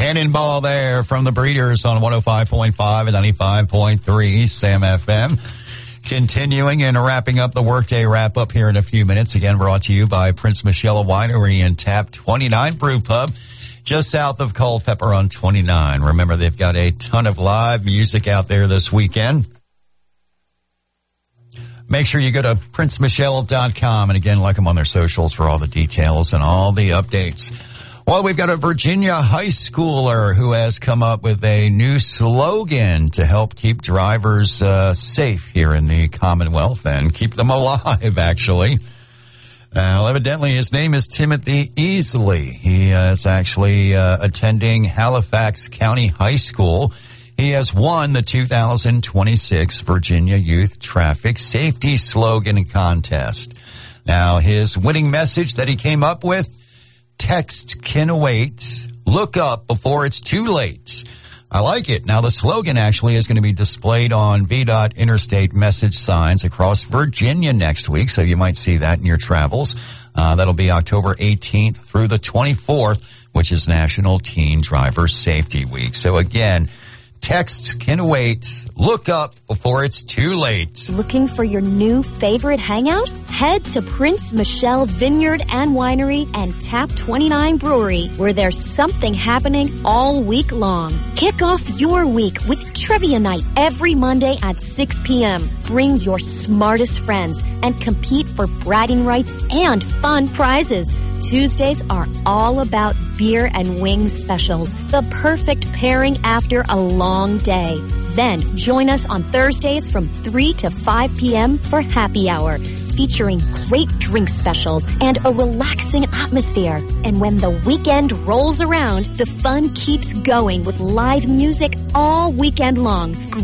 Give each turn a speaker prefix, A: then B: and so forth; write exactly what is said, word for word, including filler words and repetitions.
A: Cannonball there from the Breeders on one oh five point five and ninety-five point three Sam F M. Continuing and wrapping up the workday wrap up here in a few minutes. Again, brought to you by Prince Michelle Winery and Tap twenty-nine Brew Pub, just south of Culpeper on twenty-nine. Remember, they've got a ton of live music out there this weekend. Make sure you go to prince michelle dot com and again, like them on their socials for all the details and all the updates. Well, we've got a Virginia high schooler who has come up with a new slogan to help keep drivers uh, safe here in the Commonwealth and keep them alive, actually. Now, evidently, his name is Timothy Easley. He uh, is actually uh, attending Halifax County High School. He has won the two thousand twenty-six Virginia Youth Traffic Safety Slogan Contest. Now, his winning message that he came up with: text can wait. Look up before it's too late. I like it. Now, the slogan actually is going to be displayed on V DOT interstate message signs across Virginia next week, so you might see that in your travels. Uh, that'll be October eighteenth through the twenty-fourth, which is National Teen Driver Safety Week. So again, text can wait. Look up before it's too late.
B: Looking for your new favorite hangout? Head to Prince Michelle Vineyard and Winery and Tap twenty-nine Brewery, where there's something happening all week long. Kick off your week with Trivia Night every Monday at six p.m. Bring your smartest friends and compete for bragging rights and fun prizes. Tuesdays are all about beer and wings specials, the perfect pairing after a long day. Then join us on Thursdays from three to five p.m. for happy hour, featuring great drink specials and a relaxing atmosphere. And when the weekend rolls around, the fun keeps going with live music all weekend long.